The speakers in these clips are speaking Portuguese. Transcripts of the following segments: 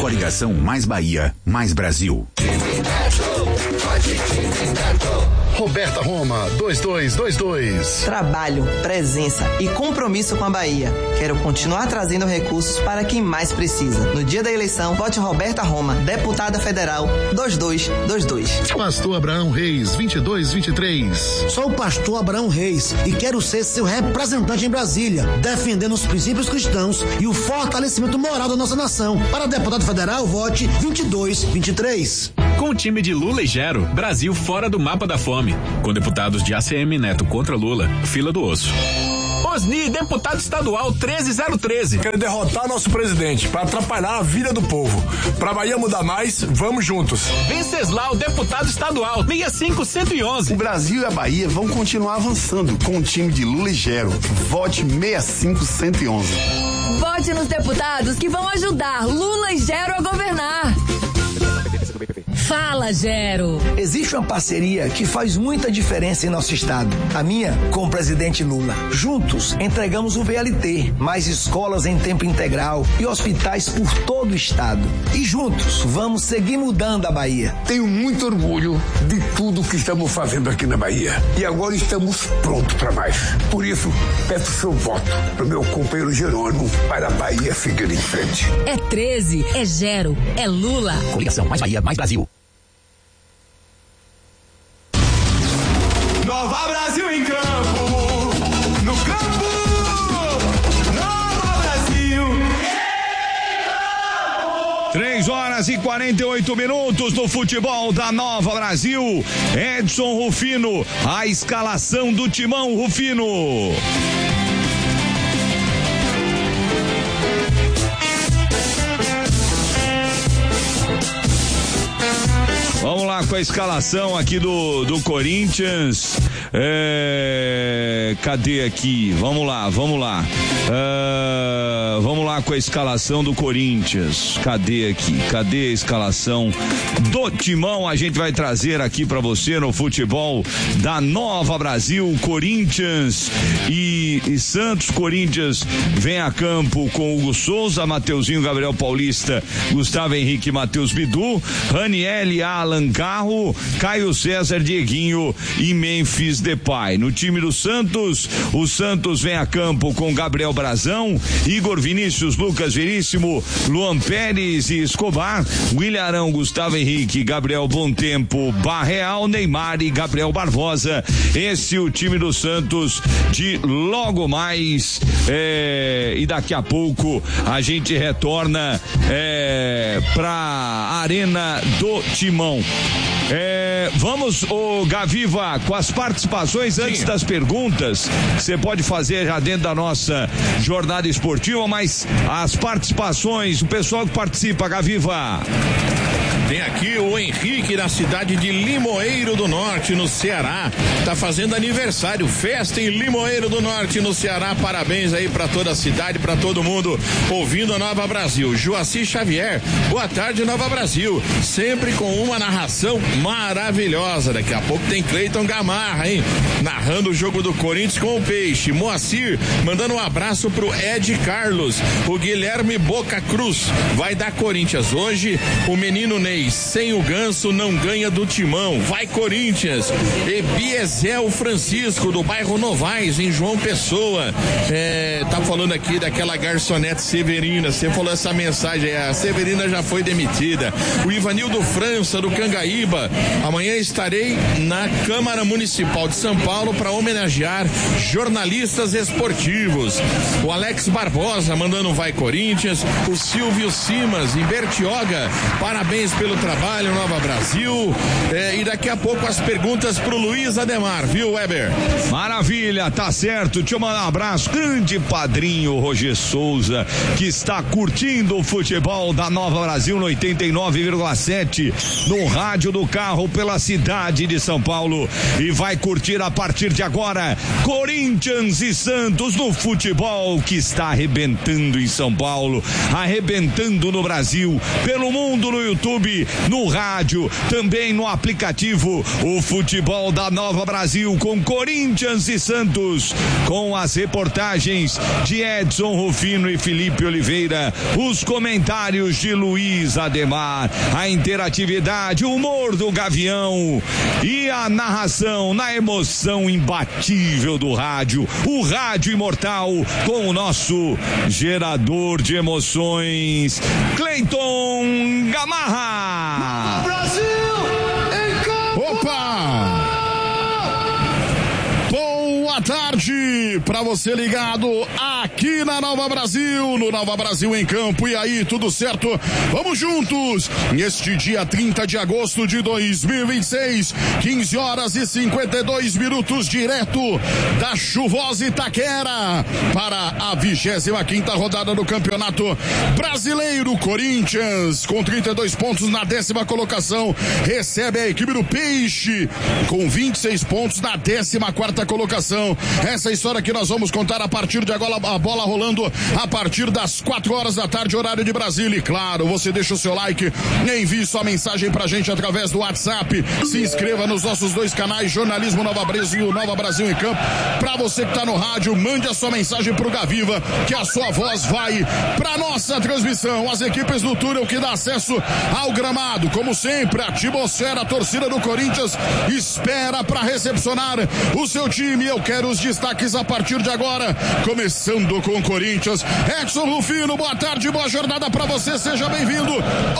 Coligação Mais Bahia, Mais Brasil. Roberta Roma, 2222. Trabalho, presença e compromisso com a Bahia. Quero continuar trazendo recursos para quem mais precisa. No dia da eleição, vote Roberta Roma, deputada federal, 2222. Pastor Abraão Reis, 2223. Sou o pastor Abraão Reis e quero ser seu representante em Brasília, defendendo os princípios cristãos e o fortalecimento moral da nossa nação. Para deputado federal, vote 2223. Com o time de Lula e Gero, Brasil fora do mapa da fome. Com deputados de ACM Neto contra Lula, fila do osso. Osni, deputado estadual 13013. Quero derrotar nosso presidente para atrapalhar a vida do povo. Pra Bahia mudar mais, vamos juntos. Venceslau, deputado estadual 65111. O Brasil e a Bahia vão continuar avançando com o time de Lula e Gero. Vote 65111. Vote nos deputados que vão ajudar Lula e Gero a governar. Fala, Gero. Existe uma parceria que faz muita diferença em nosso estado. A minha com o presidente Lula. Juntos, entregamos o VLT, mais escolas em tempo integral e hospitais por todo o estado. E juntos, vamos seguir mudando a Bahia. Tenho muito orgulho de tudo que estamos fazendo aqui na Bahia. E agora estamos prontos para mais. Por isso, peço seu voto para o meu companheiro Jerônimo para a Bahia seguir em frente. É 13, é Gero, é Lula. Coligação Mais Bahia, Mais Brasil. Nova Brasil em campo, no campo, Nova Brasil. 3h48 no futebol da Nova Brasil. Edson Rufino, a escalação do Timão Rufino. Vamos lá com a escalação aqui do Corinthians. Cadê aqui? Vamos lá. Vamos lá com a escalação do Corinthians. Cadê aqui? Cadê a escalação do Timão? A gente vai trazer aqui pra você no futebol da Nova Brasil. Corinthians e Santos. Corinthians vem a campo com Hugo Souza, Mateuzinho, Gabriel Paulista, Gustavo Henrique, Matheus Bidu, Raniel, Alan Carro, Caio César, Dieguinho e Memphis Depay. No time do Santos, o Santos vem a campo com Gabriel Brazão, Igor Vinícius, Lucas Veríssimo, Luan Pérez e Escobar, William Arão, Gustavo Henrique, Gabriel Bontempo, Barreal, Neymar e Gabriel Barbosa. Esse é o time do Santos de logo mais, e daqui a pouco a gente retorna pra Arena do Timão. Vamos, Gaviva, com as participações antes das perguntas. Você pode fazer já dentro da nossa jornada esportiva, mas as participações, o pessoal que participa, Gaviva. Tem aqui o Henrique da cidade de Limoeiro do Norte, no Ceará. Tá fazendo aniversário, festa em Limoeiro do Norte, no Ceará. Parabéns aí pra toda a cidade, pra todo mundo ouvindo a Nova Brasil. Joaci Xavier, boa tarde, Nova Brasil. Sempre com uma narração maravilhosa. Daqui a pouco tem Cleiton Gamarra, hein? Narrando o jogo do Corinthians com o Peixe. Moacir, mandando um abraço pro Ed Carlos. O Guilherme Boca Cruz vai dar Corinthians hoje. O menino Ney, sem o Ganso não ganha do Timão. Vai Corinthians. E Biesel Francisco, do bairro Novais, em João Pessoa. Tá falando aqui daquela garçonete Severina. Você falou essa mensagem, a Severina já foi demitida. O Ivanildo França, do Cangaíba. Amanhã estarei na Câmara Municipal de São Paulo para homenagear jornalistas esportivos. O Alex Barbosa mandando um vai Corinthians. O Silvio Simas, em Bertioga, parabéns pelo trabalho, Nova Brasil. E daqui a pouco as perguntas pro Luiz Ademar, viu, Weber? Maravilha, tá certo. Deixa eu mandar um abraço, grande padrinho Roger Souza, que está curtindo o futebol da Nova Brasil no 89,7 no rádio do carro pela cidade de São Paulo, e vai curtir a partir de agora Corinthians e Santos no futebol que está arrebentando em São Paulo, arrebentando no Brasil, pelo mundo no YouTube YouTube, no rádio, também no aplicativo. O futebol da Nova Brasil com Corinthians e Santos, com as reportagens de Edson Rufino e Felipe Oliveira, os comentários de Luiz Ademar, a interatividade, o humor do Gavião e a narração na emoção imbatível do rádio, o rádio imortal com o nosso gerador de emoções, Cleiton Gamarra. Brasil em campo! Opa! Boa tarde para você ligado aqui na Nova Brasil, no Nova Brasil em Campo. E aí, tudo certo? Vamos juntos neste dia 30 de agosto de 2026, 15 horas e 52 minutos, direto da chuvosa Itaquera para a 25ª rodada do Campeonato Brasileiro. Corinthians com 32 pontos na 10ª colocação recebe a equipe do Peixe com 26 pontos na 14ª colocação. Essa história que nós vamos contar a partir de agora, a bola rolando a partir das 4 horas da tarde, horário de Brasília. E claro, você deixa o seu like, envie sua mensagem pra gente através do WhatsApp, se inscreva nos nossos dois canais, Jornalismo Nova Brasil e Nova Brasil em Campo. Pra você que tá no rádio, mande a sua mensagem pro Gaviva, que a sua voz vai pra nossa transmissão. As equipes do túnel que dá acesso ao gramado, como sempre, a atmosfera, a torcida do Corinthians espera pra recepcionar o seu time. Eu quero os destaques a partir de agora, começando com o Corinthians. Edson Rufino, boa tarde, boa jornada pra você, seja bem-vindo.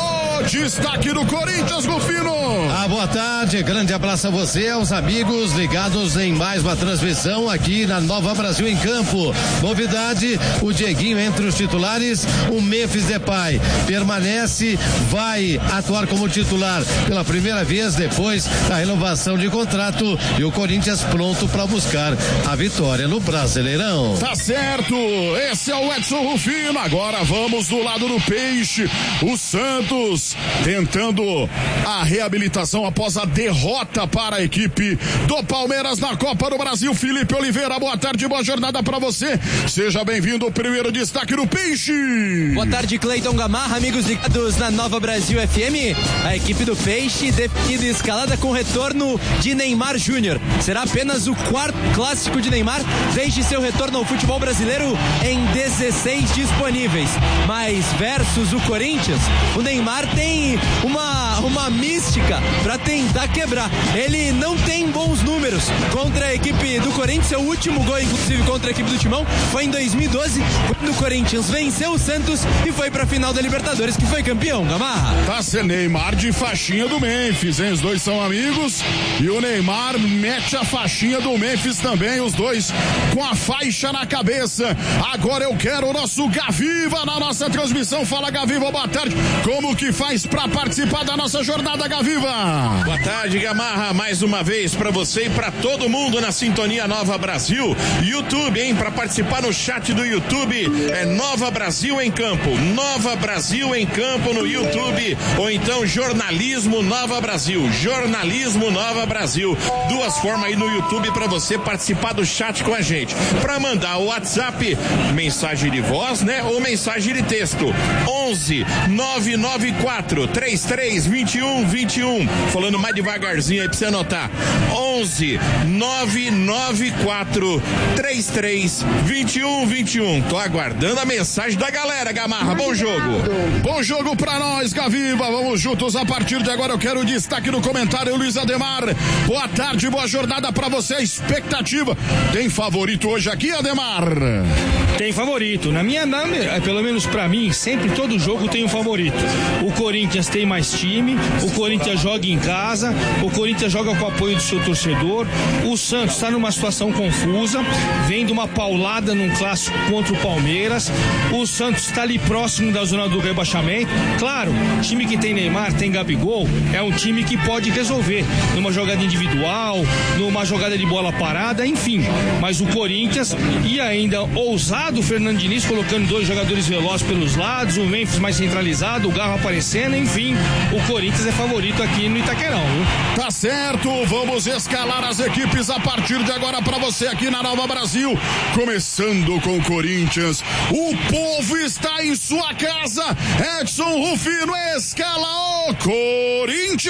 O destaque do Corinthians, Rufino. Boa tarde, grande abraço a você, aos amigos ligados em mais uma transmissão aqui na Nova Brasil em Campo. Novidade, o Dieguinho entre os titulares, o Memphis Depay permanece, vai atuar como titular pela primeira vez depois da renovação de contrato, e o Corinthians pronto para buscar a vitória no Brasileirão. Tá certo, esse é o Edson Rufino. Agora vamos do lado do Peixe. O Santos tentando a reabilitação após a derrota para a equipe do Palmeiras na Copa do Brasil. Felipe Oliveira, boa tarde, boa jornada para você. Seja bem-vindo ao primeiro destaque do Peixe. Boa tarde, Cleiton Gamarra, amigos ligados na Nova Brasil FM. A equipe do Peixe definida e escalada com retorno de Neymar Júnior. Será apenas o quarto clássico de Neymar desde seu retorno ao futebol brasileiro em 16 disponíveis. Mas versus o Corinthians, o Neymar tem uma mística para tentar quebrar. Ele não tem bons números contra a equipe do Corinthians. Seu último gol, inclusive, contra a equipe do Timão foi em 2012, quando o Corinthians venceu o Santos e foi para a final da Libertadores, que foi campeão. Gamarra. Tá sendo Neymar de faixinha do Memphis, hein? Os dois são amigos e o Neymar mete a faixinha do Memphis também, os dois com a faixa na cabeça. Agora eu quero o nosso Gaviva na nossa transmissão. Fala, Gaviva, boa tarde. Como que faz pra participar da nossa jornada, Gaviva? Boa tarde, Gamarra, mais uma vez pra você e pra todo mundo na sintonia Nova Brasil. YouTube, hein? Pra participar no chat do YouTube é Nova Brasil em Campo. Nova Brasil em Campo no YouTube, ou então Jornalismo Nova Brasil. Jornalismo Nova Brasil. Duas formas aí no YouTube pra você participar do chat com a gente. Pra mandar o WhatsApp, mensagem de voz, né? Ou mensagem de texto. 11 994 33 21 21. Falando mais devagarzinho aí pra você anotar. 11 994 33 21 21. Tô aguardando a mensagem da galera, Gamarra. Bom jogo. Bom jogo pra nós, Gaviva. Vamos juntos a partir de agora. Eu quero o destaque no comentário, Luiz Ademar. Boa tarde, boa jornada pra você. A expectativa. Tem favorito hoje aqui, Ademar? Tem favorito. Pelo menos pra mim, sempre todo jogo tem um favorito. O Corinthians tem mais time, o Corinthians joga em casa, o Corinthians joga com o apoio do seu torcedor. O Santos está numa situação confusa, vem de uma paulada num clássico contra o Palmeiras. O Santos está ali próximo da zona do rebaixamento. Claro, time que tem Neymar, tem Gabigol, é um time que pode resolver numa jogada individual, numa jogada de bola parada, enfim. Mas o Corinthians, e ainda ousado o Fernando Diniz colocando dois jogadores velozes pelos lados, o Memphis mais centralizado, o Garro aparecendo, enfim, o Corinthians é favorito aqui no Itaquerão, viu? Tá certo, vamos escalar as equipes a partir de agora pra você aqui na Nova Brasil, começando com o Corinthians. O povo está em sua casa. Edson Rufino escala do Corinthians.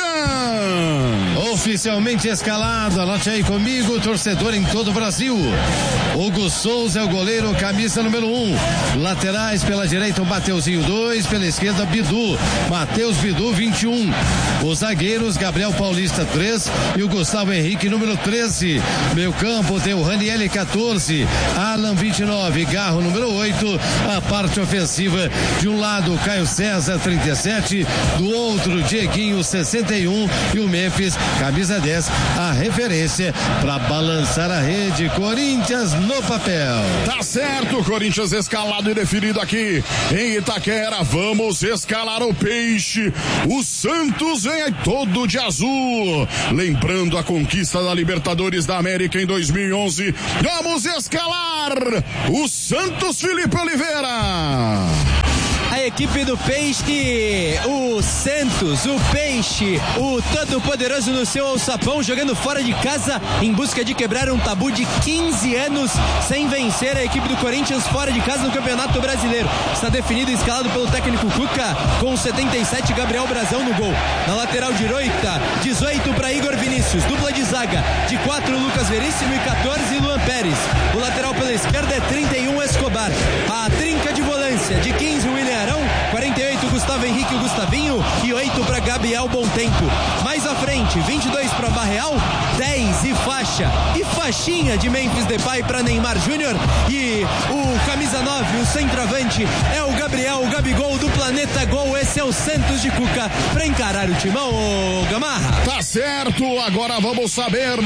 Oficialmente escalado, anote aí comigo, torcedor em todo o Brasil. Hugo Souza é o goleiro, camisa número 1. Laterais pela direita, o Mateuzinho 2, pela esquerda, Bidu. Matheus Bidu, 21. Os zagueiros, Gabriel Paulista 3 e o Gustavo Henrique, número 13. Meio campo tem o Ranieri 14, Alan 29, Garro número 8. A parte ofensiva, de um lado Caio César 37, do outro Dieguinho 61 e o Memphis, camisa 10, a referência para balançar a rede. Corinthians no papel. Tá certo, Corinthians escalado e definido aqui em Itaquera. Vamos escalar o Peixe. O Santos vem todo de azul, lembrando a conquista da Libertadores da América em 2011. Vamos escalar o Santos, Felipe Oliveira. A equipe do Peixe, o Santos, o Peixe, o todo-poderoso no seu alçapão, jogando fora de casa em busca de quebrar um tabu de 15 anos sem vencer. A equipe do Corinthians fora de casa no Campeonato Brasileiro. Está definido e escalado pelo técnico Cuca, com 77, Gabriel Brazão no gol. Na lateral direita, 18 para Igor Vinícius, dupla de zaga, de 4 Lucas Veríssimo e 14 Luan Pérez. O lateral pela esquerda é 31 Escobar. A trinca de volância, de 15 William Arão, 48 Gustavo Henrique e Gustavinho e 8 para Gabriel Bom Tempo. Mais à frente, 22 para Barreal, 10 e faixa e faixinha de Memphis Depay para Neymar Júnior, e o camisa 9, o centroavante, é o Gabriel, o Gabigol do Planeta Gol. Esse é o Santos de Cuca para encarar o timão, Gamarra. Tá certo, agora vamos saber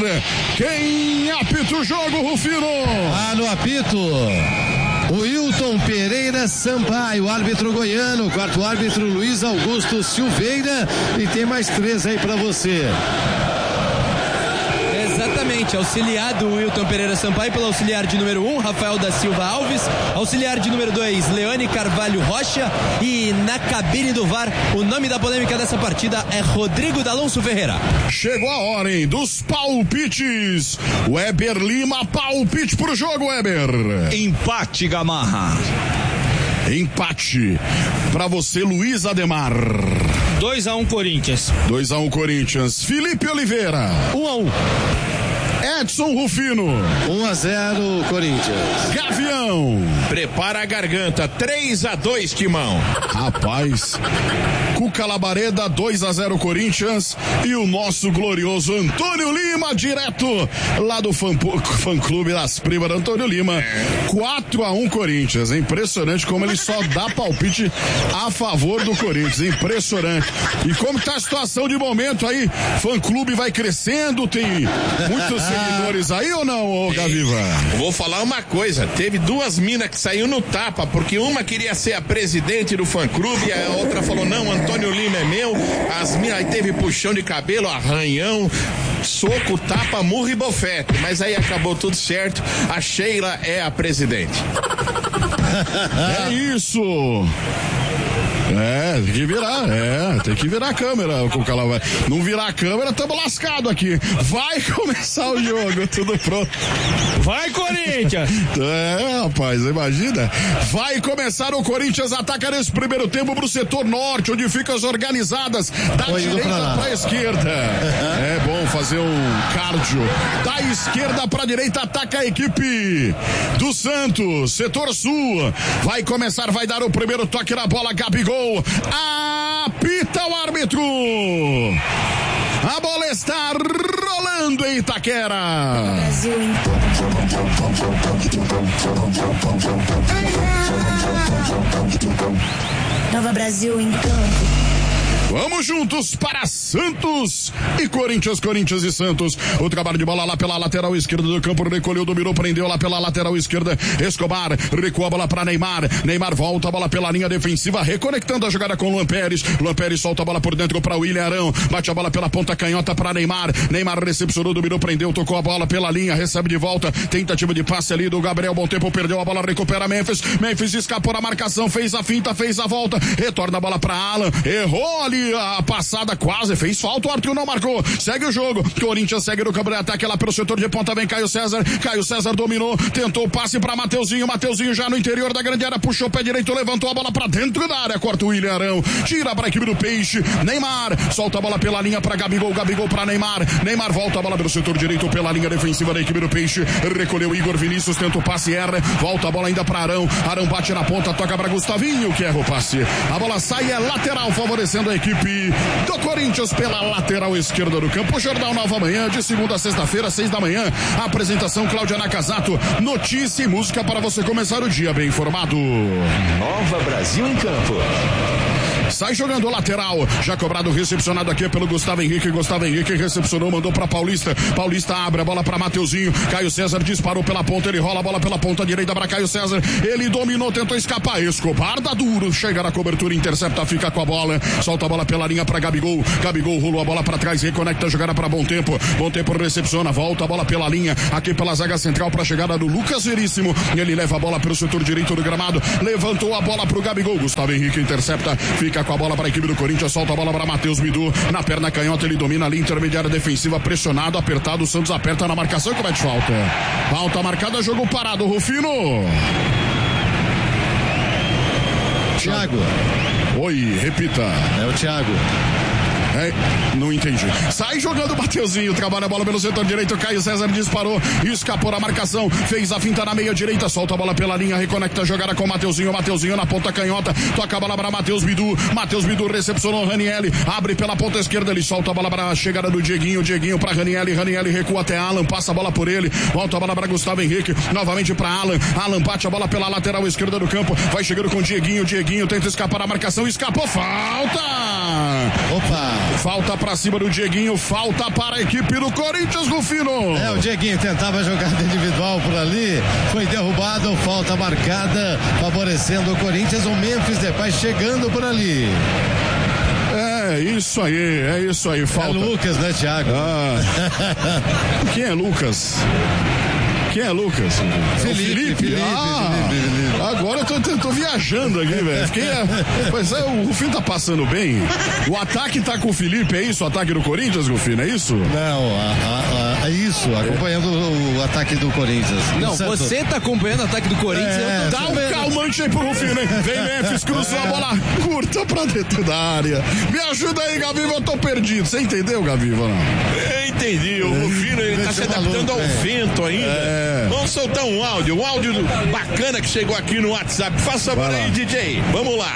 quem apita o jogo, Rufino. No apito, o Wilton Pereira Sampaio, árbitro goiano. Quarto árbitro, Luiz Augusto Silveira. E tem mais 3 aí pra você. Exatamente, auxiliado Wilton Pereira Sampaio pelo auxiliar de número 1, Rafael da Silva Alves, auxiliar de número 2, Leone Carvalho Rocha, e na cabine do VAR, o nome da polêmica dessa partida é Rodrigo D'Alonso Ferreira. Chegou a hora, hein, dos palpites. Weber Lima, palpite pro jogo, Weber. Empate, Gamarra. Empate. Pra você, Luiz Ademar. 2-1 Corinthians. 2-1 Corinthians. Felipe Oliveira. 1-1. Edson Rufino. 1-0 Corinthians. Gavião. Prepara a garganta. 3-2 Timão. Rapaz. Cuca Labareda, 2-0 Corinthians. E o nosso glorioso Antônio Lima, direto lá do fã-clube das primas do Antônio Lima. 4-1 Corinthians. É impressionante como ele só dá palpite a favor do Corinthians. Impressionante. E como tá a situação de momento aí? Fã-clube vai crescendo, tem muitos seguidores aí ou não, ô Gaviva? Vou falar uma coisa, teve 2 minas que saiu no tapa, porque uma queria ser a presidente do fã-clube e a outra falou, não, Antônio Lima é meu. As minas, aí teve puxão de cabelo, arranhão, soco, tapa, murro e bofete, mas aí acabou tudo certo, a Sheila é a presidente. É isso. Tem que virar a câmera. Não virar a câmera, estamos lascados aqui. Vai começar o jogo, tudo pronto. Vai, Corinthians! Rapaz, imagina. Vai começar, o Corinthians ataca nesse primeiro tempo pro setor norte, onde ficam as organizadas da direita pra esquerda. É bom fazer um cardio. Da esquerda pra direita ataca a equipe do Santos, setor sul. Vai começar, vai dar o primeiro toque na bola, Gabigol. Apita o árbitro. A bola está rolando em Itaquera. Nova Brasil em campo. Vamos juntos para Santos e Corinthians, Corinthians e Santos. O trabalho de bola lá pela lateral esquerda do campo, recolheu, dominou, prendeu lá pela lateral esquerda. Escobar, recua a bola para Neymar. Neymar volta a bola pela linha defensiva, reconectando a jogada com Luan Pérez. Luan Pérez solta a bola por dentro para William Arão. Bate a bola pela ponta canhota para Neymar. Neymar recepcionou, dominou, prendeu, tocou a bola pela linha, recebe de volta. Tentativa de passe ali do Gabriel Bom Tempo, perdeu a bola, recupera Memphis. Memphis escapou da marcação, fez a finta, fez a volta. Retorna a bola para Alan. Errou ali ali a passada quase, fez falta, o Arthur não marcou, segue o jogo, Corinthians segue no campo de ataque lá pelo setor de ponta, vem Caio César dominou, tentou o passe pra Mateuzinho já no interior da grande área, puxou o pé direito, levantou a bola pra dentro da área, corta o William Arão, tira pra equipe do Peixe, Neymar, solta a bola pela linha pra Gabigol pra Neymar volta a bola pelo setor direito pela linha defensiva da equipe do Peixe, recolheu Igor Vinícius, tenta o passe, erra, volta a bola ainda pra Arão bate na ponta, toca pra Gustavinho, que erra o passe, a bola sai, é lateral, favorecendo a equipe do Corinthians pela lateral esquerda do campo. Jornal Nova Manhã, de segunda a sexta-feira, 6 da manhã, a apresentação Cláudia Nakazato, notícia e música para você começar o dia bem informado. Nova Brasil em campo. Sai jogando o lateral, já cobrado, recepcionado aqui pelo Gustavo Henrique recepcionou, mandou pra Paulista abre a bola pra Mateuzinho, Caio César disparou pela ponta, ele rola a bola pela ponta direita pra Caio César, ele dominou, tentou escapar, Escobar dá duro, chega na cobertura, intercepta, fica com a bola, solta a bola pela linha pra Gabigol rolou a bola pra trás, reconecta a jogada pra Bom Tempo recepciona, volta a bola pela linha, aqui pela zaga central pra chegada do Lucas Veríssimo, ele leva a bola pelo setor direito do gramado, levantou a bola pro Gabigol, Gustavo Henrique intercepta, fica com a bola para a equipe do Corinthians, solta a bola para Matheus Bidu, na perna canhota ele domina ali, intermediária defensiva, pressionado, apertado, o Santos aperta na marcação, comete falta marcada, jogo parado, Rufino. Thiago. Oi, repita. É o Thiago. Não entendi. Sai jogando o Mateuzinho, trabalha a bola pelo setor direito, Caio César disparou, escapou a marcação, fez a finta na meia direita, solta a bola pela linha, reconecta a jogada com o Mateuzinho na ponta canhota, toca a bola para Matheus Bidu recepcionou o Ranielli, abre pela ponta esquerda, ele solta a bola para a chegada do Dieguinho para Ranielli recua até Alan, passa a bola por ele, volta a bola para Gustavo Henrique, novamente para Alan bate a bola pela lateral esquerda do campo, vai chegando com o Dieguinho tenta escapar da marcação, escapou, falta pra cima do Dieguinho, falta para a equipe do Corinthians, Rufino. O Dieguinho tentava jogada individual por ali, foi derrubado, falta marcada, favorecendo o Corinthians, o Memphis Depay chegando por ali. É isso aí, falta. É Lucas, né, Thiago? Quem é Lucas? Felipe. Agora eu tô viajando aqui, velho. Pois é, o Rufino tá passando bem. O ataque tá com o Felipe, é isso? O ataque do Corinthians, Rufino, é isso? Não, é isso, acompanhando o ataque do Corinthians. Não, você tá acompanhando o ataque do Corinthians. Dá um calmante aí pro Rufino, hein? Vem Memphis, cruzou a bola curta pra dentro da área. Me ajuda aí, Gaviva, eu tô perdido. Você entendeu, Gaviva? Eu entendi, o Rufino, ele tá se adaptando ao vento ainda. Vamos soltar um áudio bacana que chegou aqui no WhatsApp. Faça para aí, DJ. Vamos lá.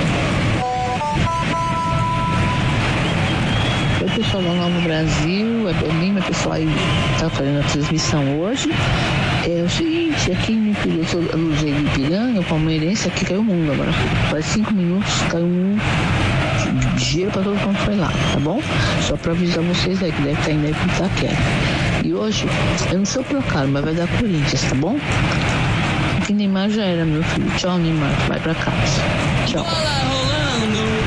Oi, pessoal do Nova Brasil, é Domingo, pessoal aí tá fazendo a transmissão hoje. É o seguinte, aqui no Cruzeiro de Ipiranga, o palmeirense, aqui caiu o mundo agora. Faz 5 minutos, caiu o mundo. Giro pra todo mundo foi lá, tá bom? Só pra avisar vocês aí que deve estar indo aí pro Itaquera. E hoje, eu não sei o placar, mas vai dar Corinthians, tá bom? Porque Neymar já era, meu filho. Tchau, Neymar. Vai pra casa. Tchau. Bola rolando.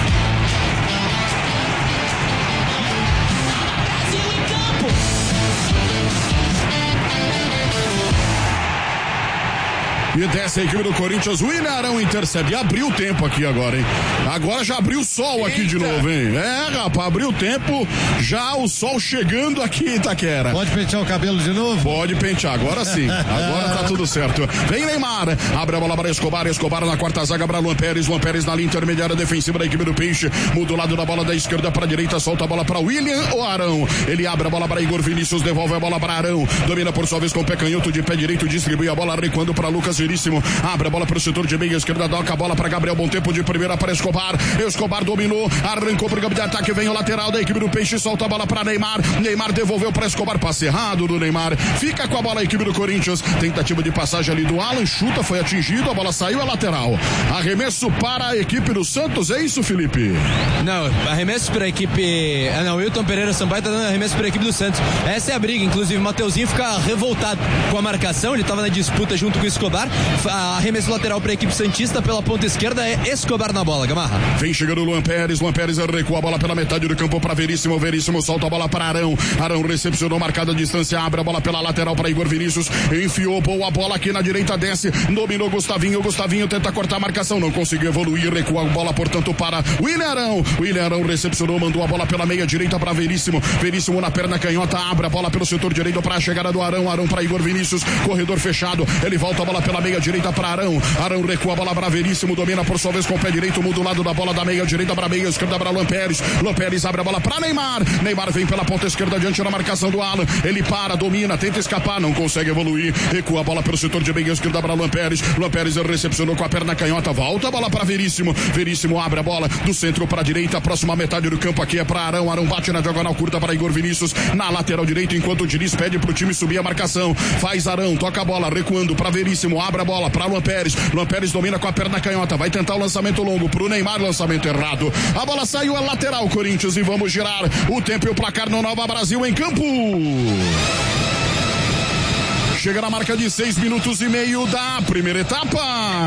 E desce a equipe do Corinthians, o William Arão intercebe, abriu o tempo aqui agora, hein? Agora já abriu o sol aqui de novo, hein? Rapaz, abriu o tempo, já o sol chegando aqui em Itaquera. Pode pentear o cabelo de novo? Pode pentear, agora sim, agora tá tudo certo. Vem Neymar, abre a bola para Escobar na quarta zaga para Luan Pérez na linha intermediária defensiva da equipe do Peixe, muda o lado da bola da esquerda para a direita, solta a bola para William ou Arão, ele abre a bola para Igor Vinícius, devolve a bola para Arão, domina por sua vez com o pé canhoto de pé direito, distribui a bola recuando para Lucas Veríssimo, abre a bola para o setor de meia esquerda, doca a bola para Gabriel Bom Tempo de primeira para Escobar dominou, arrancou para o campo de ataque, vem o lateral da equipe do Peixe, solta a bola para Neymar devolveu para Escobar, passe errado do Neymar, fica com a bola a equipe do Corinthians, tentativa de passagem ali do Alan, chuta, foi atingido, a bola saiu, é lateral, arremesso para a equipe do Santos, é isso, Felipe? Não, arremesso para a equipe, Wilton Pereira Sampaio tá dando arremesso para a equipe do Santos, essa é a briga, inclusive o Mateuzinho fica revoltado com a marcação, ele estava na disputa junto com o Escobar, Arremesso lateral para a equipe santista pela ponta esquerda, é Escobar na bola, Gamarra. Vem chegando o Luan Pérez recua a bola pela metade do campo para Veríssimo solta a bola para Arão recepcionou, marcada a distância, abre a bola pela lateral para Igor Vinícius, enfiou boa bola aqui na direita, desce, dominou Gustavinho tenta cortar a marcação, não conseguiu evoluir, recua a bola portanto para William Arão recepcionou, mandou a bola pela meia direita para Veríssimo na perna canhota, abre a bola pelo setor direito para a chegada do Arão para Igor Vinícius, corredor fechado, ele volta a bola pela meia direita para Arão recua a bola para Veríssimo, domina por sua vez com o pé direito, muda o lado da bola da meia direita para a meia esquerda para Luan Pérez abre a bola para Neymar vem pela ponta esquerda diante da marcação do Alan, ele para, domina, tenta escapar, não consegue evoluir, recua a bola pelo setor de meia esquerda para Luan Pérez recepcionou com a perna canhota, volta a bola para Veríssimo abre a bola do centro para a direita, a próxima metade do campo aqui é para Arão bate na diagonal curta para Igor Vinícius, na lateral direita, enquanto o Diniz pede pro time subir a marcação, faz Arão, toca a bola, recuando para Veríssimo, abre a bola para Luan Pérez domina com a perna canhota, vai tentar o lançamento longo pro Neymar, lançamento errado, a bola saiu, é lateral Corinthians e vamos girar o tempo e o placar no Nova Brasil em campo. Chega na marca de 6 minutos e meio da primeira etapa.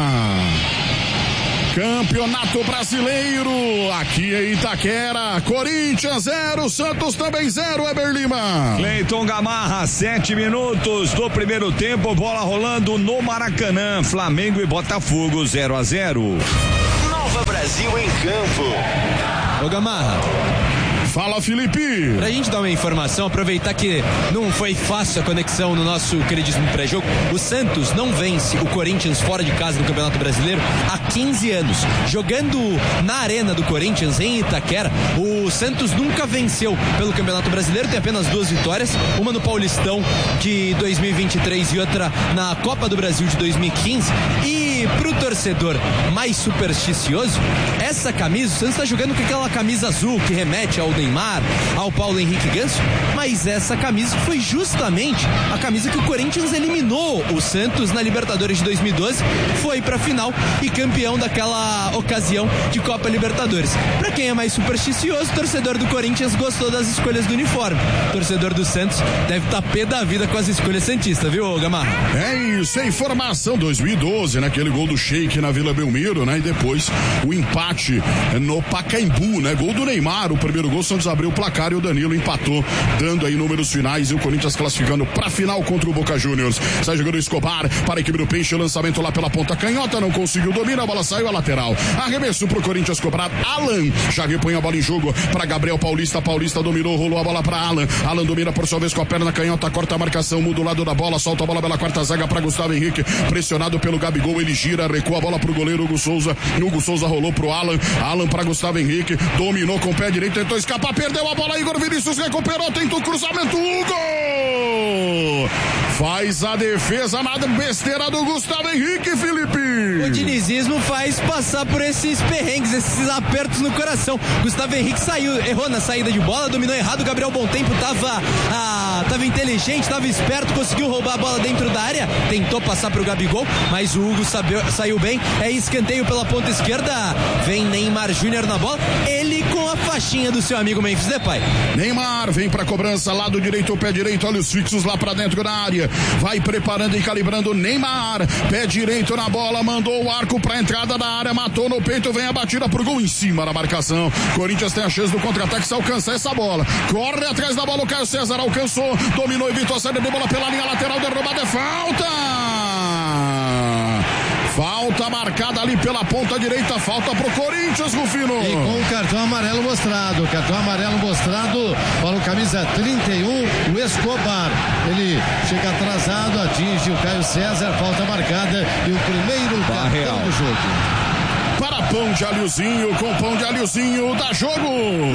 Campeonato Brasileiro, aqui em Itaquera, Corinthians 0, Santos também 0, Eber Lima. Cleiton Gamarra, 7 minutos do primeiro tempo, bola rolando no Maracanã, Flamengo e Botafogo 0-0. Nova Brasil em campo. Ô Gamarra, fala, Felipe. Pra gente dar uma informação, aproveitar que não foi fácil a conexão no nosso queridíssimo pré-jogo, o Santos não vence o Corinthians fora de casa no Campeonato Brasileiro há 15 anos. Jogando na arena do Corinthians, em Itaquera, o Santos nunca venceu pelo Campeonato Brasileiro, tem apenas 2 vitórias, uma no Paulistão de 2023 e outra na Copa do Brasil de 2015. E pro torcedor mais supersticioso, essa camisa, o Santos tá jogando com aquela camisa azul que remete ao Neymar, ao Paulo Henrique Ganso, mas essa camisa foi justamente a camisa que o Corinthians eliminou o Santos na Libertadores de 2012, foi pra final e campeão daquela ocasião de Copa Libertadores. Pra quem é mais supersticioso, torcedor do Corinthians gostou das escolhas do uniforme. Torcedor do Santos deve estar pé da vida com as escolhas santistas, viu, Gamarra? É isso, é informação 2012, né? Aquele gol do Sheik na Vila Belmiro, né? E depois o empate no Pacaembu, né? Gol do Neymar, o primeiro gol, Santos abriu o placar e o Danilo empatou, dando aí números finais e o Corinthians classificando pra final contra o Boca Juniors. Sai jogando o Escobar para a equipe do Peixe, lançamento lá pela ponta canhota, não conseguiu, domina, a bola saiu, a lateral. Arremesso pro Corinthians cobrar, Alan já repõe a bola em jogo para Gabriel Paulista dominou, rolou a bola para Alan domina por sua vez com a perna canhota, corta a marcação, muda o lado da bola, solta a bola pela quarta zaga para Gustavo Henrique, pressionado pelo Gabigol, ele gira, recua a bola pro goleiro Hugo Souza rolou pro Alan para Gustavo Henrique, dominou com o pé direito, tentou escapar, perdeu a bola, Igor Vinícius recuperou, tentou o cruzamento, Hugo! Faz a defesa na besteira do Gustavo Henrique, Felipe! O dinizismo faz passar por esses perrengues, esses apertos no coração. Gustavo Henrique errou na saída de bola, dominou errado, Gabriel Bontempo tava inteligente, tava esperto, conseguiu roubar a bola dentro da área, tentou passar pro Gabigol, mas o Hugo saiu bem, é escanteio pela ponta esquerda, vem Neymar Júnior na bola, ele com a faixinha do seu amigo Memphis Depay. Neymar vem pra cobrança, lado direito, pé direito, olha os fixos lá pra dentro da área, vai preparando e calibrando Neymar, pé direito na bola, mandou o arco pra entrada da área, matou no peito, vem a batida pro gol em cima da marcação. Corinthians tem a chance do contra-ataque se alcançar essa bola, corre atrás da bola, o Caio César alcançou, dominou, evitou a saída de bola pela linha lateral, derrubada, é falta marcada ali pela ponta direita, falta pro Corinthians, Rufino. E com o cartão amarelo mostrado para o camisa 31, o Escobar. Ele chega atrasado, atinge o Caio César, falta marcada e o primeiro cartão do jogo. Para pão de alhozinho, com pão de alhozinho, dá jogo.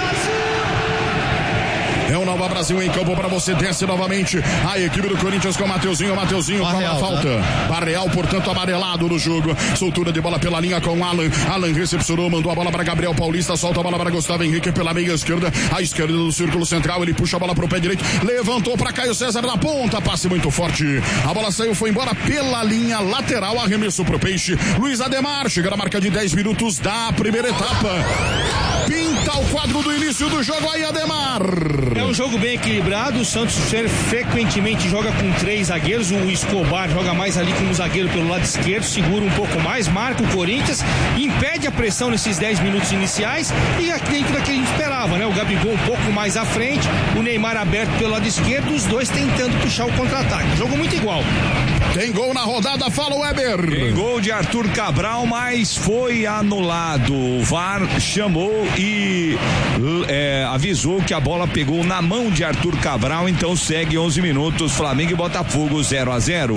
É o Nova Brasil em campo para você, desce novamente a equipe do Corinthians com o Mateuzinho com a falta. Barreal, portanto, amarelado no jogo. Soltura de bola pela linha com o Alan recepcionou, mandou a bola para Gabriel Paulista, solta a bola para Gustavo Henrique pela meia esquerda, a esquerda do círculo central, ele puxa a bola pro pé direito, levantou para Caio César na ponta, passe muito forte. A bola saiu, foi embora pela linha lateral, arremesso pro Peixe. Luiz Ademar chega na marca de 10 minutos da primeira etapa. Pinta Tá o quadro do início do jogo aí, Ademar. É um jogo bem equilibrado. O Santos frequentemente joga com 3 zagueiros. O Escobar joga mais ali como zagueiro pelo lado esquerdo, segura um pouco mais, marca o Corinthians, impede a pressão nesses 10 minutos iniciais e aqui dentro do que a gente esperava, né? O Gabigol um pouco mais à frente, o Neymar aberto pelo lado esquerdo, os dois tentando puxar o contra-ataque. Jogo muito igual. Tem gol na rodada, fala o Weber. Tem gol de Arthur Cabral, mas foi anulado. O VAR chamou e avisou que a bola pegou na mão de Arthur Cabral, então segue 11 minutos, Flamengo e Botafogo 0-0.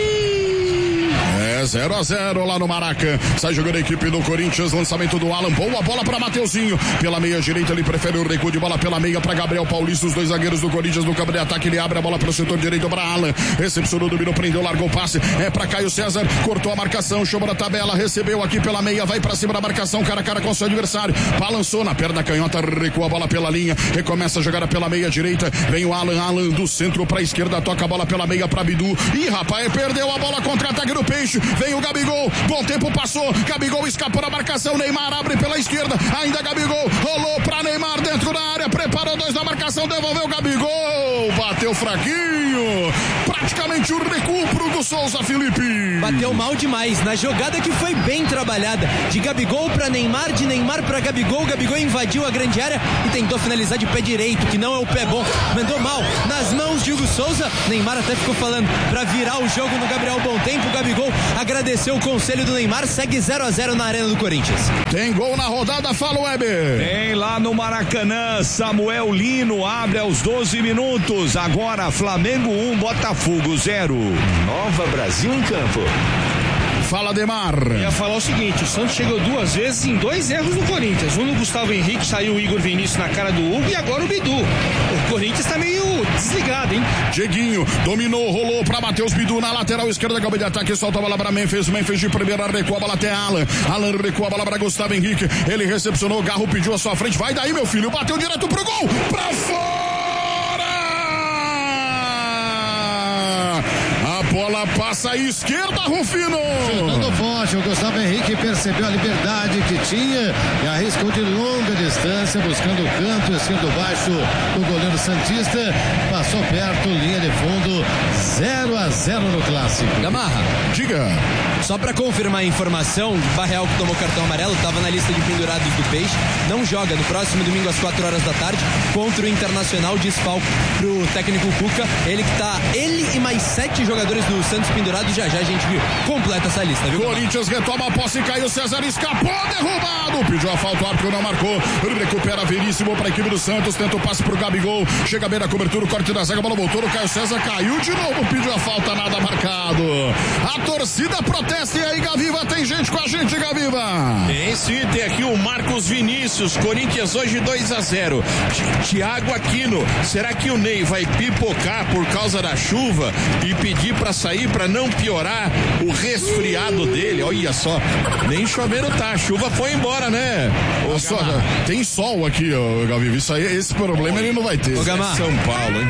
0-0 lá no Maraca. Sai jogando a equipe do Corinthians. Lançamento do Alan. Boa bola pra Mateuzinho. Pela meia direita, ele prefere o recuo de bola pela meia pra Gabriel Paulista. Os 2 zagueiros do Corinthians no campo de ataque. Ele abre a bola pro setor direito pra Alan. Recepcionou, dominou, prendeu, largou o passe. É pra Caio César. Cortou a marcação. Chamou na tabela. Recebeu aqui pela meia. Vai pra cima da marcação. Cara a cara com o seu adversário. Balançou na perna canhota. Recua a bola pela linha. Recomeça a jogada pela meia direita. Vem o Alan. Alan do centro pra esquerda. Toca a bola pela meia pra Bidu. Ih, rapaz, perdeu a bola. Contra-ataque do Peixe. Vem o Gabigol, bom tempo passou, Gabigol escapou da marcação, Neymar abre pela esquerda, ainda Gabigol, rolou pra Neymar dentro da área, preparou 2 na marcação, devolveu Gabigol, bateu fraquinho, praticamente o recuo pro do Souza, Felipe. Bateu mal demais, na jogada que foi bem trabalhada, de Gabigol pra Neymar, de Neymar pra Gabigol, Gabigol invadiu a grande área e tentou finalizar de pé direito, que não é o pé bom, mandou mal, nas mãos de Hugo Souza, Neymar até ficou falando pra virar o jogo no Gabriel Bom Tempo, Gabigol agradeceu o conselho do Neymar, segue 0-0 na Arena do Corinthians. Tem gol na rodada, fala o Weber. Tem lá no Maracanã, Samuel Lino abre aos 12 minutos, agora Flamengo 1, Botafogo 0. Nova Brasil em campo. Fala, Demar. Ia falar o seguinte, o Santos chegou 2 vezes em 2 erros no Corinthians. Um no Gustavo Henrique, saiu o Igor Vinícius na cara do Hugo e agora o Bidu. O Corinthians tá meio desligado, hein? Dieguinho dominou, rolou pra Matheus Bidu na lateral esquerda, campo de ataque, solta a bola pra Memphis de primeira, recua a bola até Alan. Alan recua a bola pra Gustavo Henrique. Ele recepcionou, Garro pediu a sua frente. Vai daí, meu filho. Bateu direto pro gol. Pra fora! A bola passa à esquerda, Rufino. Chutando forte, o Gustavo Henrique percebeu a liberdade que tinha e arriscou de longa distância, buscando o canto esquerdo baixo do goleiro santista. Passou perto, linha de fundo, 0-0 no clássico. Gamarra, diga. Só pra confirmar a informação, Barreal, que tomou cartão amarelo, estava na lista de pendurados do Peixe, não joga no próximo domingo às 4 horas da tarde contra o Internacional, desfalque pro técnico Cuca, ele e mais 7 jogadores do Santos pendurados, já a gente completa essa lista, viu? Corinthians retoma a posse, Caio César escapou, derrubado, pediu a falta, o árbitro não marcou, recupera Veríssimo pra equipe do Santos, tenta o passe pro Gabigol, chega bem na cobertura, o corte da zaga, a bola voltou, o Caio César caiu de novo, pediu a falta, nada marcado. A torcida protesta, e aí, Gaviva, tem gente com a gente, Gaviva? Tem sim, tem aqui o Marcos Vinícius, Corinthians hoje 2-0. Thiago Aquino, será que o Ney vai pipocar por causa da chuva e pedir pra sair pra não piorar o resfriado dele? Olha só, nem chovendo tá, a chuva foi embora, né? Só, tem sol aqui, ó, Gaviva, isso aí, esse problema ele não vai ter. Ô, Gamar. São Paulo, hein?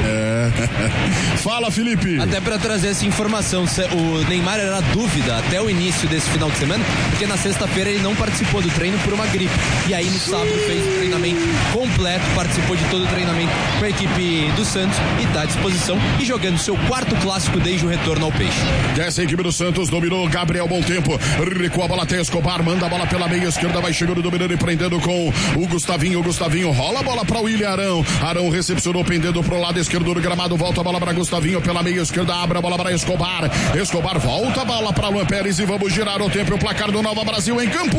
Fala, Felipe. Até pra trazer essa informação, o Neymar era dúvida até o início desse final de semana, porque na sexta-feira ele não participou do treino por uma gripe. E aí no sábado fez o treinamento completo, participou de todo o treinamento com a equipe do Santos e tá à disposição e jogando seu 4º clássico desde o retorno ao Peixe. Desce a equipe do Santos, dominou Gabriel Bom Tempo, recua a bola até Escobar, manda a bola pela meia esquerda, vai chegando, dominando e prendendo com o Gustavinho. Gustavinho rola a bola pra William Arão. Arão recepcionou, pendendo pro lado esquerdo do gramado, volta a bola pra Gustavinho pela meia esquerda, abre a bola pra Escobar. Escobar volta a bola pra Luan Pérez e vamos girar o tempo e o placar do Nova Brasil em campo.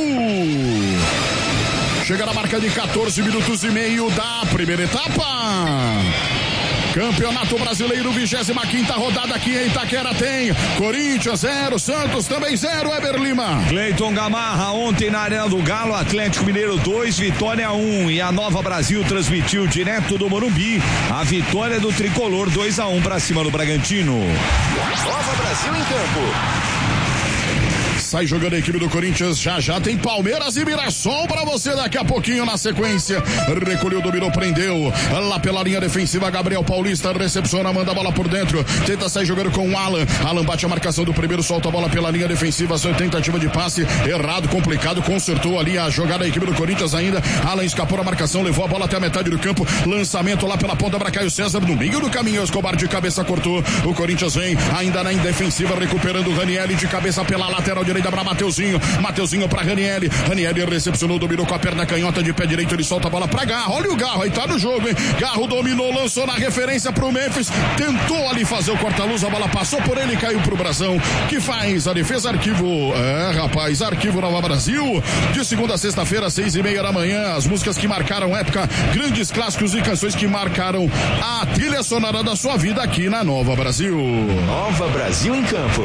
Chega na marca de 14 minutos e meio da primeira etapa. Campeonato Brasileiro, 25ª rodada aqui em Itaquera tem Corinthians 0, Santos também 0, Weber Lima. Cleiton Gamarra, ontem na Arena do Galo, Atlético Mineiro 2, Vitória 1, e a Nova Brasil transmitiu direto do Morumbi a vitória do Tricolor 2-1 pra cima do Bragantino. Nova Brasil em campo. Sai jogando a equipe do Corinthians, já tem Palmeiras e Mirassol pra você daqui a pouquinho na sequência. Recolheu, dominou, prendeu. Lá pela linha defensiva, Gabriel Paulista recepciona, manda a bola por dentro. Tenta sair jogando com o Alan. Alan bate a marcação do primeiro, solta a bola pela linha defensiva. Sua tentativa de passe, errado, complicado. Consertou ali a jogada da equipe do Corinthians ainda. Alan escapou da marcação, levou a bola até a metade do campo. Lançamento lá pela ponta para Caio César. No meio do caminho, Escobar de cabeça cortou. O Corinthians vem ainda na indefensiva, recuperando o Ranieri de cabeça pela lateral direita para Mateuzinho. Mateuzinho para Ranieri. Ranieri recepcionou, dominou com a perna canhota de pé direito. Ele solta a bola para Garro. Olha o Garro, aí tá no jogo, hein? Garro dominou, lançou na referência pro Memphis. Tentou ali fazer o corta-luz. A bola passou por ele e caiu pro Brasão, que faz a defesa. Arquivo, Arquivo Nova Brasil. De segunda a sexta-feira, 6:30 da manhã. As músicas que marcaram época, grandes clássicos e canções que marcaram a trilha sonora da sua vida aqui na Nova Brasil. Nova Brasil em campo.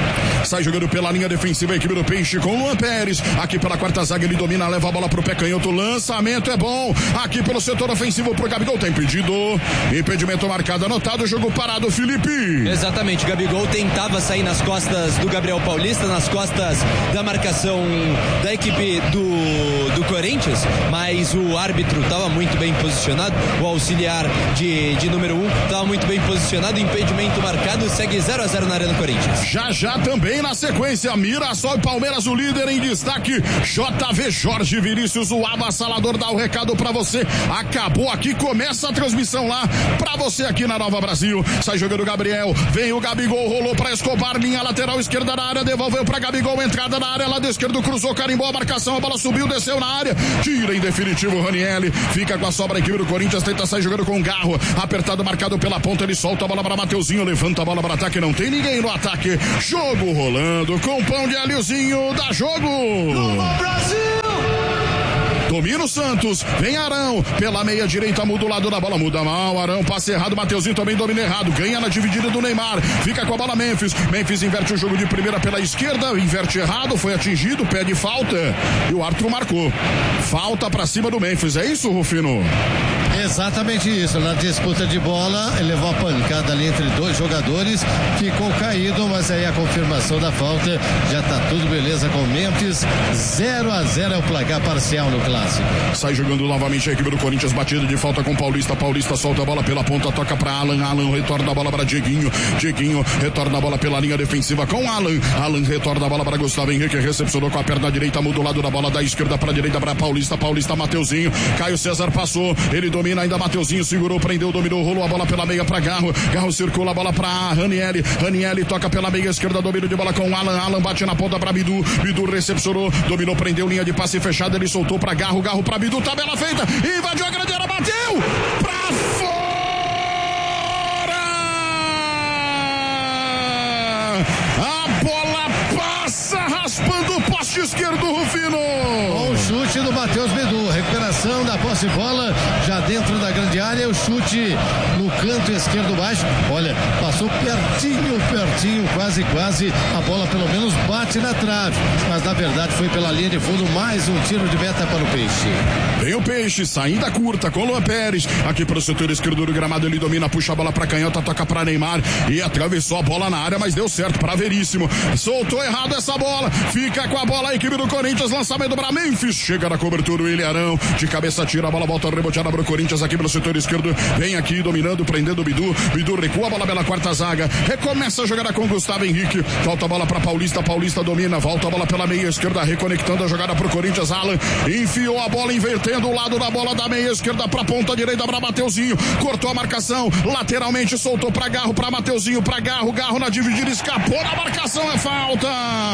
Sai jogando pela linha defensiva a equipe do Peixe com o Luan Pérez. Aqui pela quarta zaga ele domina, leva a bola pro pé canhoto. Lançamento é bom. Aqui pelo setor ofensivo pro Gabigol. Tem pedido. Impedimento marcado, anotado. Jogo parado, Felipe. Exatamente. Gabigol tentava sair nas costas do Gabriel Paulista, nas costas da marcação da equipe do Corinthians, mas o árbitro estava muito bem posicionado. O auxiliar de número 1 estava muito bem posicionado. Impedimento marcado. Segue 0-0 na Arena Corinthians. Já também na sequência, Mirassol e Palmeiras, o líder em destaque. JV Jorge Vinícius, o avassalador, dá o recado pra você. Acabou aqui, começa a transmissão lá pra você aqui na Nova Brasil. Sai jogando o Gabriel, vem o Gabigol, rolou pra Escobar, linha lateral esquerda na área, devolveu pra Gabigol, entrada na área, lado esquerdo, cruzou, carimbou a marcação, a bola subiu, desceu na área, tira em definitivo o Ranieri, fica com a sobra a equipe do Corinthians, tenta sair jogando com o Garro, apertado, marcado pela ponta, ele solta a bola pra Mateuzinho, levanta a bola para ataque, não tem ninguém no ataque. Jogo rolando com pão de alhozinho, dá jogo. Brasil! Domina o Santos, vem Arão, pela meia direita, muda o lado da bola, muda mal, Arão, passe errado, Mateuzinho também domina errado, ganha na dividida do Neymar, fica com a bola Memphis inverte o jogo de primeira pela esquerda, inverte errado, foi atingido, pede falta, e o árbitro marcou, falta pra cima do Memphis, é isso, Rufino? Exatamente isso, na disputa de bola, ele levou a pancada ali entre dois jogadores, ficou caído, mas aí a confirmação da falta, já tá tudo beleza com o Memphis, 0-0 é o placar parcial no clássico. Sai jogando novamente a equipe do Corinthians, batida de falta com Paulista, Paulista solta a bola pela ponta, toca pra Alan, Alan retorna a bola para Dieguinho, Dieguinho retorna a bola pela linha defensiva com Alan, Alan retorna a bola para Gustavo Henrique, recepcionou com a perna direita, muda o lado da bola da esquerda pra direita para Paulista, Paulista Mateuzinho, Caio César passou, ele domina ainda, Mateuzinho segurou, prendeu, dominou, rolou a bola pela meia pra Garro, Garro circula a bola pra Ranieri, Ranieri toca pela meia esquerda, domínio de bola com Alan, Alan bate na ponta pra Bidu, Bidu recepcionou, dominou, prendeu, linha de passe fechada, ele soltou pra Garro, Garro pra Bidu, tabela feita, invadiu a grande área, bateu pra fora, a bola passa raspando o poste esquerdo, Rufino. Com o chute do Matheus Bidu, recuperação da posse de bola, já dentro da grande área, o chute no canto esquerdo baixo, olha, passou pertinho, quase, a bola pelo menos bate na trave, mas na verdade foi pela linha de fundo, mais um tiro de meta para o Peixe. Vem o Peixe, saída curta com Luan Pérez, aqui para o setor esquerdo do gramado, ele domina, puxa a bola para canhota, toca para Neymar e atravessou a bola na área, mas deu certo para Veríssimo, soltou errado essa bola, fica com a bola a equipe do Corinthians, lançamento para Memphis, chega na cobertura o Ilharão, de cabeça tira a bola, volta reboteada para o Corinthians aqui pelo setor esquerdo, vem aqui dominando, prendendo o Bidu, Bidu recua a bola pela quarta zaga, recomeça a jogada com Gustavo Henrique, volta a bola para Paulista, Paulista domina, volta a bola pela meia esquerda, reconectando a jogada para o Corinthians, Alan enfiou a bola, invertendo o lado da bola da meia esquerda para ponta direita para Mateuzinho, cortou a marcação, lateralmente soltou para Garro, para Mateuzinho, para Garro, Garro na dividida, escapou da marcação, é falta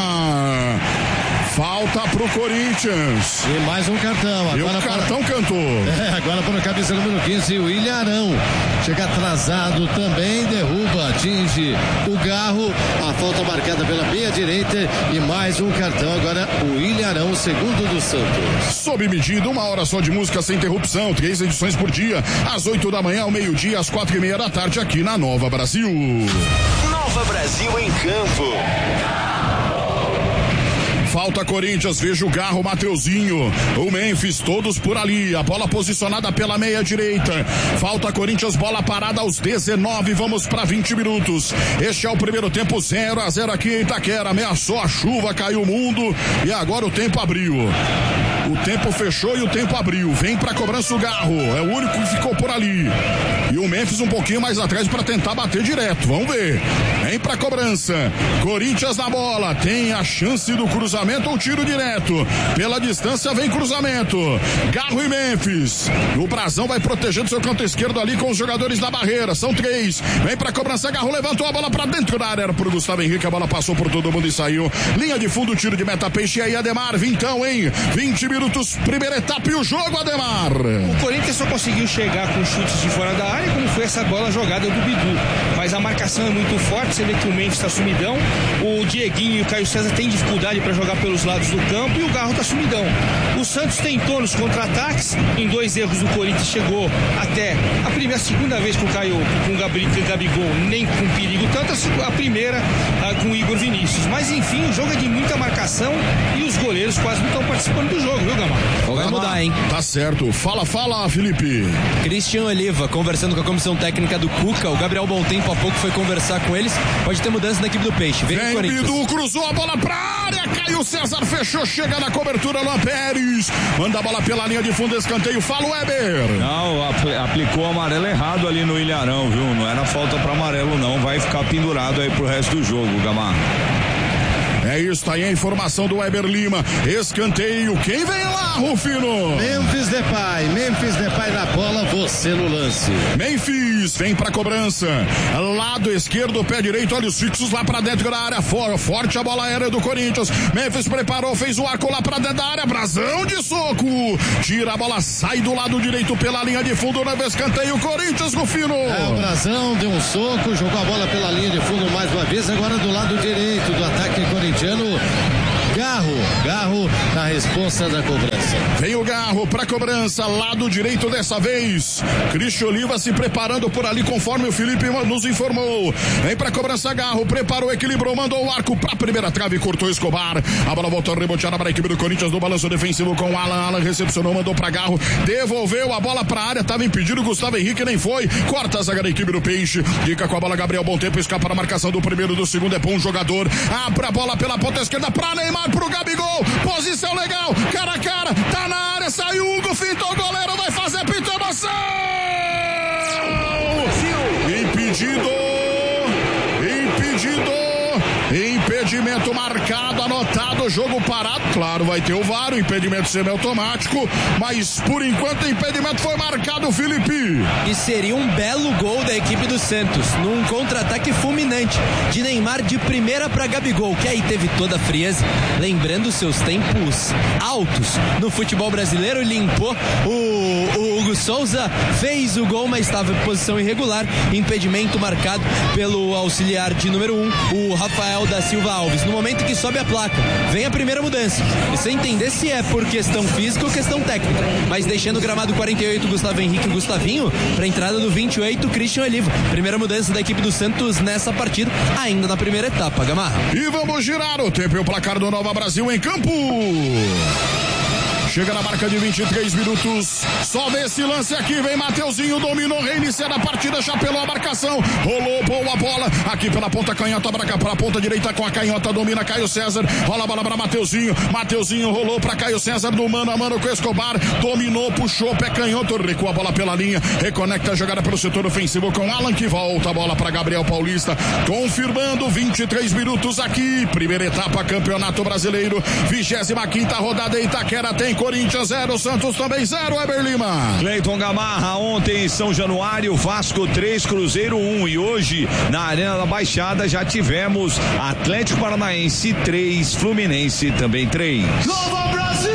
pro Corinthians. E mais um cartão. Agora e o cartão cantou. Agora para o cabeça número 15, o Ilharão. Chega atrasado também, derruba, atinge o Garro. A falta marcada pela meia direita e mais um cartão. Agora o Ilharão, o segundo do Santos. Sob medida, 1 hora só de música sem interrupção, 3 edições por dia, às 8 da manhã, ao meio-dia, às 4:30 da tarde, aqui na Nova Brasil. Nova Brasil em campo. Falta Corinthians, veja o Garro, Mateuzinho, o Memphis, todos por ali. A bola posicionada pela meia direita. Falta Corinthians, bola parada aos 19. Vamos para 20 minutos. Este é o primeiro tempo, 0-0 aqui em Itaquera. Ameaçou a chuva, caiu o mundo e agora o tempo abriu. O tempo fechou e o tempo abriu. Vem pra cobrança o Garro. É o único que ficou por ali. E o Memphis um pouquinho mais atrás para tentar bater direto. Vamos ver. Vem pra cobrança. Corinthians na bola. Tem a chance do cruzamento ou tiro direto. Pela distância vem cruzamento. Garro e Memphis. O Brazão vai protegendo seu canto esquerdo ali com os jogadores da barreira. São 3. Vem pra cobrança. Garro levantou a bola pra dentro da área. Era pro Gustavo Henrique. A bola passou por todo mundo e saiu. Linha de fundo, tiro de meta, Peixe. E aí, Ademar, vintão, hein? 20 minutos, primeira etapa e o jogo, Ademar. O Corinthians só conseguiu chegar com chutes de fora da área, como foi essa bola jogada do Bidu. Mas a marcação é muito forte, você vê que o Memphis está sumidão, o Dieguinho e o Caio César têm dificuldade para jogar pelos lados do campo e o Garro está sumidão. O Santos tentou nos contra-ataques, em 2 erros do Corinthians chegou até a segunda vez com o Gabigol, nem com perigo, tanto a primeira com o Igor Vinícius. Mas enfim, o jogo é de muita marcação e os goleiros quase não estão participando do jogo, viu, Gamar? Vai mudar, hein? Tá certo. Fala, Felipe. Christian Oliva, conversando com a comissão técnica do Cuca. O Gabriel Bontempo há pouco foi conversar com eles. Pode ter mudança na equipe do Peixe. Vem o Corinthians. Bidu cruzou a bola pra área. Caio César fechou, chega na cobertura. Luan Pérez manda a bola pela linha de fundo, escanteio. Fala, Weber. Não, aplicou amarelo errado ali no Ilharão, viu? Não era falta pra amarelo, não. Vai ficar pendurado aí pro resto do jogo, Gamar. É isso, tá aí a informação do Weber Lima. Escanteio, quem vem lá, Rufino? Memphis Depay na bola, você no lance. Memphis, vem pra cobrança. Lado esquerdo, pé direito, olhos fixos lá pra dentro da área. Forte a bola aérea do Corinthians. Memphis preparou, fez o arco lá pra dentro da área. Brazão de soco. Tira a bola, sai do lado direito pela linha de fundo. Novo escanteio, Corinthians, Rufino. O Brazão deu um soco, jogou a bola pela linha de fundo mais uma vez. Agora do lado direito do ataque corintiano. Garro na responsa da cobrança. Vem o Garro pra cobrança, lado direito dessa vez. Cristian Oliva se preparando por ali, conforme o Felipe nos informou. Vem pra cobrança, Garro, preparou, equilibrou, mandou o arco pra primeira trave, cortou Escobar. A bola voltou reboteada para a equipe do Corinthians no balanço defensivo com o Alan recepcionou, mandou pra Garro, devolveu a bola pra área, tava impedido, Gustavo Henrique nem foi. Corta a zaga da equipe do Peixe. Fica com a bola, Gabriel Bontempo, escapa na marcação do primeiro, do segundo, é bom jogador. Abre a bola pela ponta esquerda pra Neymar, pro Gabigol. Posição legal, cara a cara, tá na área, saiu Hugo, fintou o goleiro, vai fazer pinto, emoção! Impedimento marcado, anotado, jogo parado. Claro, vai ter o VAR, o impedimento semiautomático, mas por enquanto o impedimento foi marcado, Felipe. E seria um belo gol da equipe do Santos, num contra-ataque fulminante de Neymar de primeira para Gabigol, que aí teve toda a frieza, lembrando seus tempos altos no futebol brasileiro, limpou o Hugo Souza, fez o gol, mas estava em posição irregular, impedimento marcado pelo auxiliar de número 1, o Rafael da Silva Alves. No momento que sobe a placa, vem a primeira mudança, e sem entender se é por questão física ou questão técnica, mas deixando o gramado 48 Gustavo Henrique e Gustavinho para entrada do 28 Christian Oliva. Primeira mudança da equipe do Santos nessa partida, ainda na primeira etapa, Gamarra. E vamos girar o tempo e o placar do Nova Brasil em campo. Chega na marca de 23 minutos. Só nesse lance aqui vem Mateuzinho, dominou, reiniciando a partida, chapelou a marcação, rolou boa bola aqui pela ponta canhota, pra ponta direita com a canhota, domina Caio César, rola a bola pra Mateuzinho rolou pra Caio César, do mano a mano com Escobar, dominou, puxou, pé canhoto, recua a bola pela linha, reconecta a jogada pelo setor ofensivo com Alan, que volta a bola pra Gabriel Paulista, confirmando 23 minutos aqui, primeira etapa, Campeonato Brasileiro, 25ª rodada, Itaquera tem Corinthians 0, Santos também 0, Weber Lima. Cleiton Gamarra, ontem em São Januário, Vasco 3, Cruzeiro 1, e hoje na Arena da Baixada já tivemos Atlético Paranaense 3, Fluminense também 3. Nova Brasil!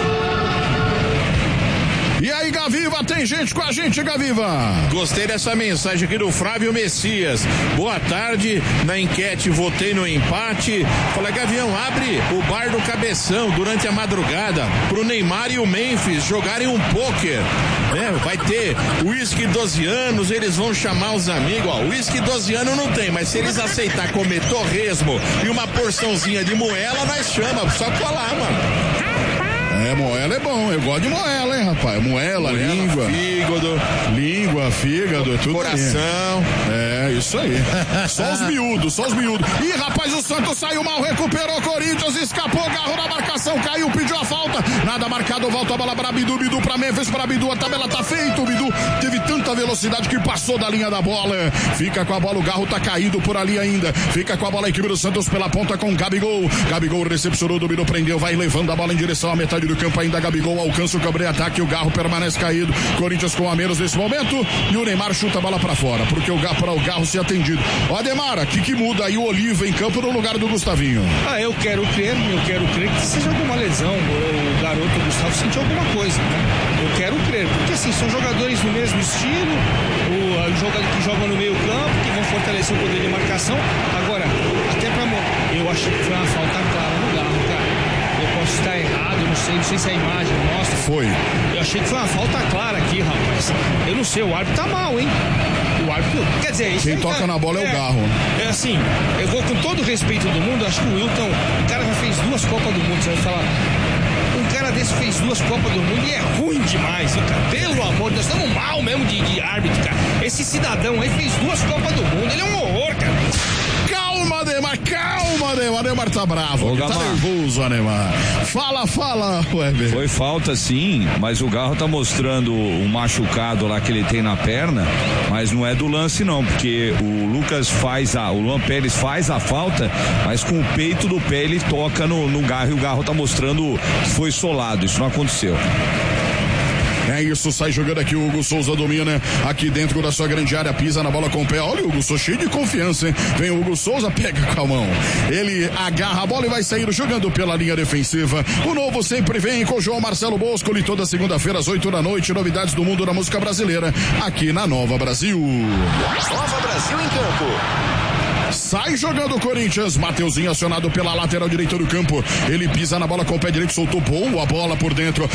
E aí, Gaviva, tem gente com a gente, Gaviva. Gostei dessa mensagem aqui do Flávio Messias. Boa tarde, na enquete votei no empate. Fala, Gavião, abre o bar do Cabeção durante a madrugada pro Neymar e o Memphis jogarem um pôquer. Vai ter uísque 12 anos, eles vão chamar os amigos, ó, uísque 12 anos não tem, mas se eles aceitar comer torresmo e uma porçãozinha de moela, nós chama, só colar, mano. Moela é bom, eu gosto de moela, hein, rapaz? Moela, língua, fígado, é tudo coração. Isso aí. Só os miúdos. Ih, rapaz, o Santos saiu mal, recuperou o Corinthians, escapou, agarrou na marcação, caiu, pediu a falta. Nada marcado, volta a bola para Bidu para Memphis, para Bidu, a tabela tá feita. O Bidu teve tanta velocidade que passou da linha da bola. Fica com a bola, o Garro tá caído por ali ainda. Fica com a bola a equipe do Santos pela ponta com Gabigol. Gabigol recepcionou, dominou, prendeu, vai levando a bola em direção à metade do campo ainda. Gabigol alcança o cobre-ataque, o Garro permanece caído. Corinthians com a menos nesse momento e o Neymar chuta a bola para fora, porque o Garro se atendido. Ó, Ademar, que muda aí o Oliva em campo no lugar do Gustavinho? Eu quero crer que seja alguma lesão, o garoto Gustavo sentiu alguma coisa, né? Eu quero crer, porque assim, são jogadores do mesmo estilo, jogadores que jogam no meio campo, que vão fortalecer o poder de marcação. Agora, até eu achei que foi uma falta clara no Garro, cara. Eu posso estar errado, não sei se a imagem mostra. Foi. Eu achei que foi uma falta clara aqui, rapaz. Eu não sei, o árbitro tá mal, hein? O árbitro, quer dizer... Quem toca na bola é o Garro. É assim, eu vou com todo o respeito do mundo, acho que o Wilton, o cara já fez 2 Copas do Mundo, você vai falar... Um cara desse fez 2 Copas do Mundo e é ruim demais, hein, cara? Pelo amor de Deus, estamos mal mesmo de árbitro, cara. Esse cidadão aí fez 2 Copas do Mundo, ele é um horror, cara. Calma, Ademar tá bravo, tá nervoso, Ademar. Fala, Weber. Foi falta sim, mas o Garro tá mostrando um machucado lá que ele tem na perna, mas não é do lance não, porque o Luan Pérez faz a falta, mas com o peito do pé ele toca no Garro e o Garro tá mostrando que foi solado, isso não aconteceu. É isso, sai jogando aqui o Hugo Souza, domina aqui dentro da sua grande área, pisa na bola com o pé. Olha o Hugo Souza, cheio de confiança, hein? Vem o Hugo Souza, pega com a mão. Ele agarra a bola e vai sair jogando pela linha defensiva. O novo sempre vem com o João Marcelo Bosco, e toda segunda-feira às 8 da noite, novidades do mundo da música brasileira, aqui na Nova Brasil. Nova Brasil em campo. Sai jogando o Corinthians, Mateuzinho acionado pela lateral direita do campo. Ele pisa na bola com o pé direito, soltou boa bola por dentro.